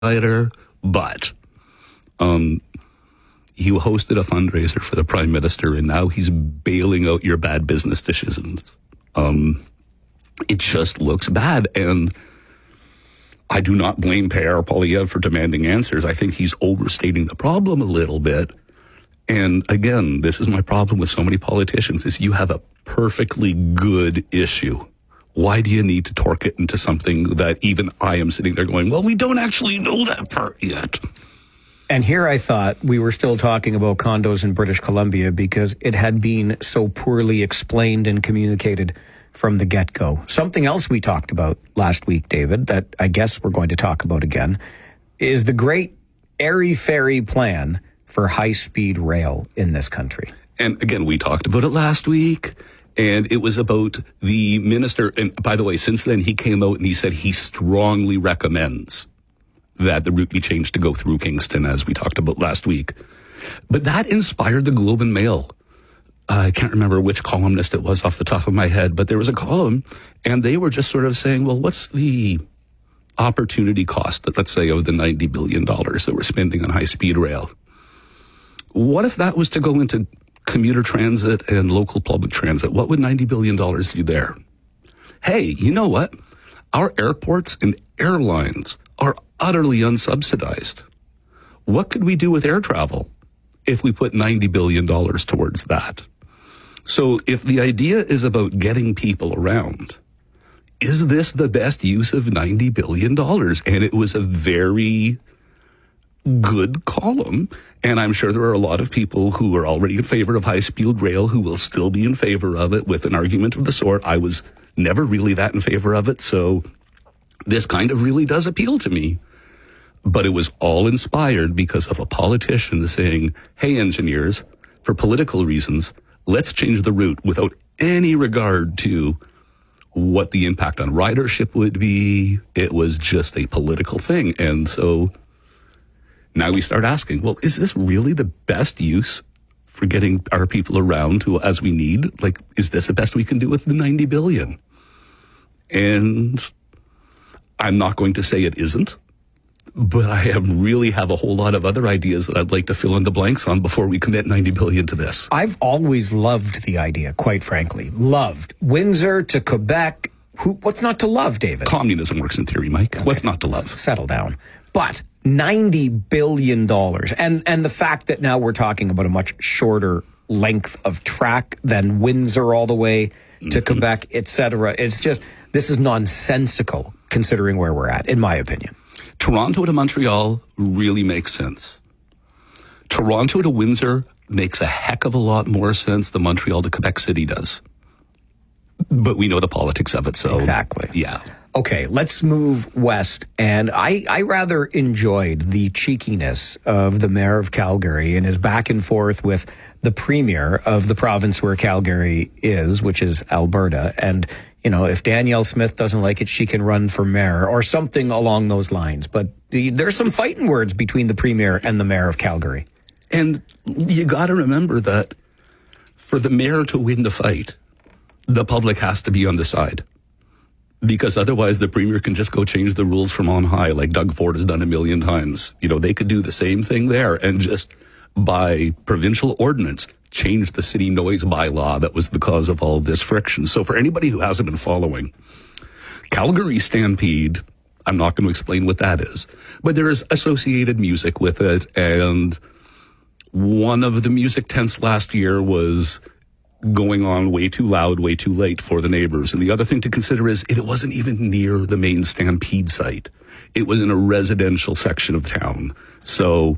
but he hosted a fundraiser for the Prime Minister, and now he's bailing out your bad business decisions. It just looks bad, and I do not blame Pierre Poilievre for demanding answers. I think he's overstating the problem a little bit. And again, this is my problem with so many politicians, is you have a perfectly good issue. Why do you need to torque it into something that even I am sitting there going, well, we don't actually know that part yet. And here I thought we were still talking about condos in British Columbia because it had been so poorly explained and communicated from the get-go. Something else we talked about last week, David, that I guess we're going to talk about again, is the great airy-fairy plan for high-speed rail in this country. And again, we talked about it last week, and it was about the minister. And by the way, since then, he came out and he said he strongly recommends that the route be changed to go through Kingston, as we talked about last week. But that inspired the Globe and Mail. I can't remember which columnist it was off the top of my head, but there was a column, and they were just sort of saying, well, what's the opportunity cost, let's say, of the $90 billion that we're spending on high-speed rail? What if that was to go into commuter transit and local public transit? What would $90 billion do there? Hey, you know what? Our airports and airlines are utterly unsubsidized. What could we do with air travel if we put $90 billion towards that? So if the idea is about getting people around, is this the best use of $90 billion? And it was a very good column. And I'm sure there are a lot of people who are already in favor of high-speed rail who will still be in favor of it with an argument of the sort. I was never really that in favor of it. So this kind of really does appeal to me. But it was all inspired because of a politician saying, hey, engineers, for political reasons, let's change the route without any regard to what the impact on ridership would be. It was just a political thing. And so now we start asking, well, is this really the best use for getting our people around to as we need? Like, is this the best we can do with the $90 billion? And I'm not going to say it isn't, but I really have a whole lot of other ideas that I'd like to fill in the blanks on before we commit $90 billion to this. I've always loved the idea, quite frankly. Loved. Windsor to Quebec. What's not to love, David? Communism works in theory, Mike. Okay. What's not to love? Settle down. But $90 billion. And the fact that now we're talking about a much shorter length of track than Windsor all the way to Quebec, etc. It's just, this is nonsensical considering where we're at, in my opinion. Toronto to Montreal really makes sense. Toronto to Windsor makes a heck of a lot more sense than Montreal to Quebec City does. But we know the politics of it, so... Exactly. Yeah. Okay, let's move west. And I rather enjoyed the cheekiness of the mayor of Calgary and his back and forth with the premier of the province where Calgary is, which is Alberta. And, you know, if Danielle Smith doesn't like it, she can run for mayor or something along those lines. But there's some fighting words between the premier and the mayor of Calgary. And you got to remember that for the mayor to win the fight, the public has to be on the side. Because otherwise the premier can just go change the rules from on high, like Doug Ford has done a million times. You know, they could do the same thing there and just by provincial ordinance change the city noise bylaw that was the cause of all this friction. So for anybody who hasn't been following, Calgary Stampede, I'm not going to explain what that is, but there is associated music with it. And one of the music tents last year was going on way too loud, way too late for the neighbors. And the other thing to consider is it wasn't even near the main Stampede site. It was in a residential section of town. So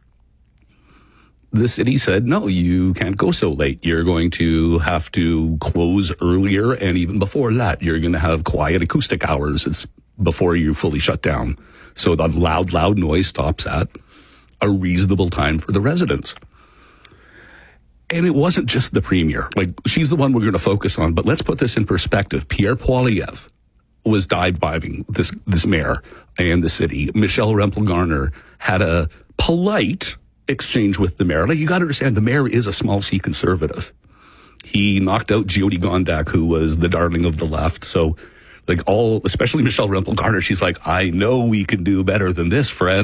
the city said, no, you can't go so late. You're going to have to close earlier. And even before that, you're going to have quiet acoustic hours before you fully shut down. So the loud noise stops at a reasonable time for the residents. And it wasn't just the premier. Like, she's the one we're going to focus on. But let's put this in perspective. Pierre Poilievre was dive-bombing this mayor and the city. Michelle Rempel-Garner had a polite exchange with the mayor. Like, you got to understand, the mayor is a small C conservative. He knocked out Jyoti Gondak, who was the darling of the left. So Like especially Michelle Rempel Garner, she's like, I know we can do better than this, friend.